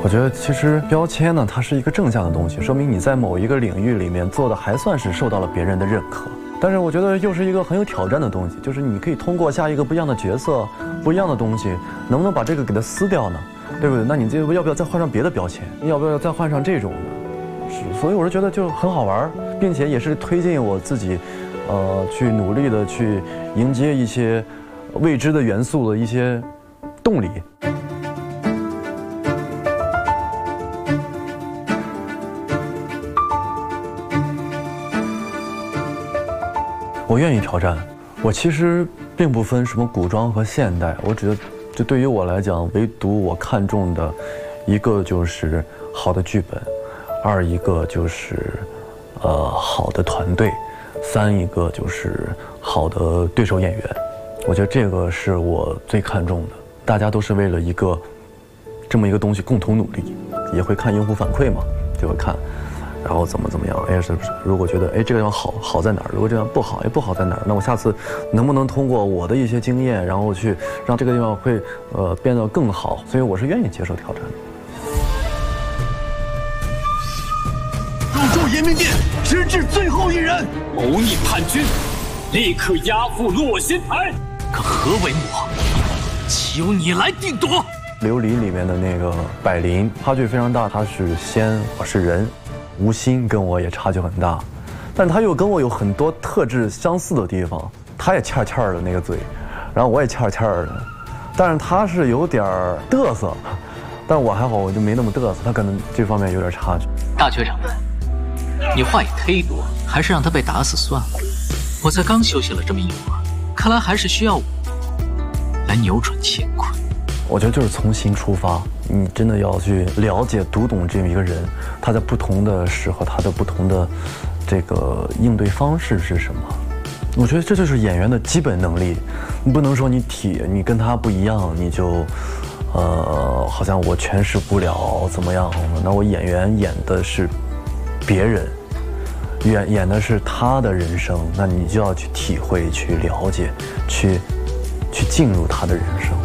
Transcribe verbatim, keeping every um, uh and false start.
我觉得其实标签呢，它是一个正向的东西，说明你在某一个领域里面做的还算是受到了别人的认可。但是我觉得又是一个很有挑战的东西，就是你可以通过下一个不一样的角色、不一样的东西，能不能把这个给它撕掉呢？对不对？那你这要不要再换上别的标签？要不要再换上这种呢？是，所以我是觉得就很好玩，并且也是推进我自己，呃，去努力的去迎接一些未知的元素的一些动力。我愿意挑战，我其实并不分什么古装和现代，我觉得，就对于我来讲，唯独我看重的，一个就是好的剧本，二一个就是，呃，好的团队，三一个就是好的对手演员，我觉得这个是我最看重的。大家都是为了一个这么一个东西共同努力，也会看用户反馈嘛，就会看。然后怎么怎么样？哎，是不是？如果觉得哎这个地方好，好在哪儿？如果这样不好，哎不好在哪儿？那我下次能不能通过我的一些经验，然后去让这个地方会呃变得更好？所以我是愿意接受挑战的。 入驻延明殿，直至最后一人。 谋逆叛军，立刻押赴落仙台。 可何为我？岂由你来定夺？ 琉璃里面的那个百灵差距非常大，他是仙，我是人。吴昕跟我也差距很大，但他又跟我有很多特质相似的地方。他也欠欠的那个嘴，然后我也欠欠的，但是他是有点嘚瑟，但我还好，我就没那么嘚瑟。他可能这方面有点差距。 大觉掌门，你话也忒多，还是让他被打死算了。我才刚休息了这么一会儿，看来还是需要我来扭转乾坤。 我觉得就是从心出发，你真的要去了解、读懂这么一个人，他在不同的时候，他的不同的这个应对方式是什么？我觉得这就是演员的基本能力。你不能说你体你跟他不一样，你就呃好像我诠释不了怎么样。那我演员演的是别人，演演的是他的人生，那你就要去体会、去了解、去去进入他的人生。